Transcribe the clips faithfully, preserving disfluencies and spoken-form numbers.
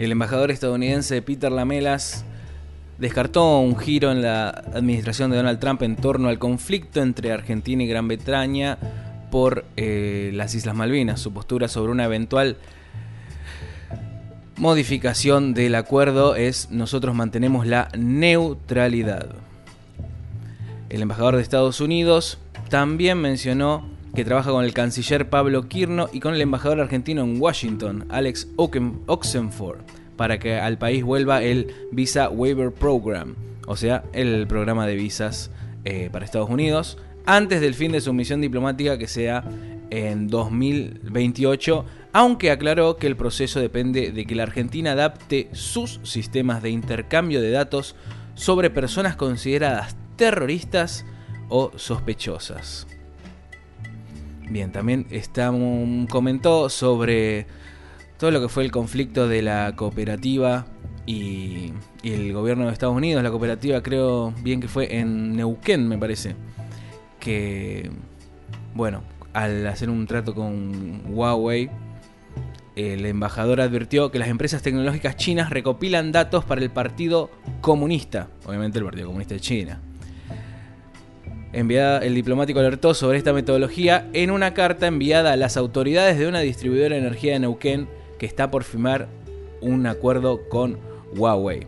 El embajador estadounidense Peter Lamelas descartó un giro en la administración de Donald Trump en torno al conflicto entre Argentina y Gran Bretaña por eh, las Islas Malvinas. Su postura sobre una eventual modificación del acuerdo es: nosotros mantenemos la neutralidad. El embajador de Estados Unidos también mencionó que trabaja con el canciller Pablo Quirno y con el embajador argentino en Washington, Alex Oxenford, para que al país vuelva el Visa Waiver Program, o sea, el programa de visas eh, para Estados Unidos, antes del fin de su misión diplomática, que sea en dos mil veintiocho, aunque aclaró que el proceso depende de que la Argentina adapte sus sistemas de intercambio de datos sobre personas consideradas terroristas o sospechosas. Bien, también está, um, comentó sobre todo lo que fue el conflicto de la cooperativa y, y el gobierno de Estados Unidos. La cooperativa, creo bien que fue en Neuquén, me parece, que, bueno, al hacer un trato con Huawei, el embajador advirtió que las empresas tecnológicas chinas recopilan datos para el Partido Comunista, obviamente el Partido Comunista de China. Enviada, el diplomático alertó sobre esta metodología en una carta enviada a las autoridades de una distribuidora de energía de Neuquén que está por firmar un acuerdo con Huawei.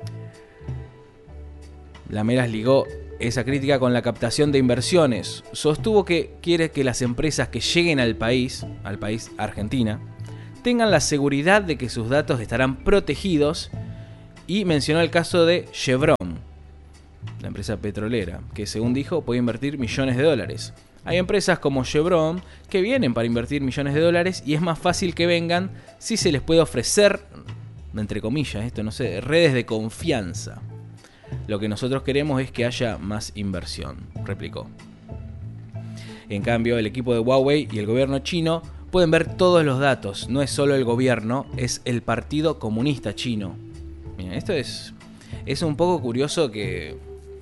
Lamelas ligó esa crítica con la captación de inversiones. Sostuvo que quiere que las empresas que lleguen al país, al país Argentina, tengan la seguridad de que sus datos estarán protegidos, y mencionó el caso de Chevron, la empresa petrolera, que según dijo puede invertir millones de dólares. Hay empresas como Chevron que vienen para invertir millones de dólares y es más fácil que vengan si se les puede ofrecer, entre comillas, esto no sé, redes de confianza. Lo que nosotros queremos es que haya más inversión, replicó. En cambio, el equipo de Huawei y el gobierno chino pueden ver todos los datos. No es solo el gobierno, es el Partido Comunista Chino. Miren, esto es, es un poco curioso que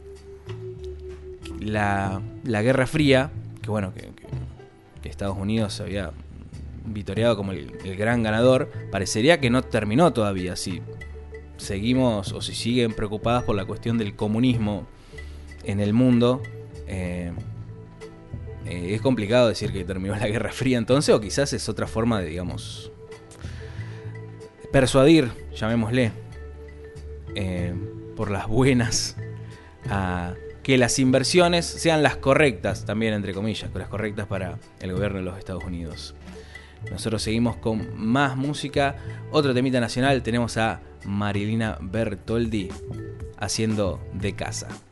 la, la Guerra Fría, que bueno, que, que, que Estados Unidos se había vitoreado como el, el gran ganador, parecería que no terminó todavía. Si seguimos o si siguen preocupadas por la cuestión del comunismo en el mundo, eh, eh, es complicado decir que terminó la Guerra Fría entonces, o quizás es otra forma de, digamos, persuadir, llamémosle, eh, por las buenas, a que las inversiones sean las correctas, también entre comillas, las correctas para el gobierno de los Estados Unidos. Nosotros seguimos con más música. Otro temita nacional, tenemos a Marilina Bertoldi haciendo De Casa.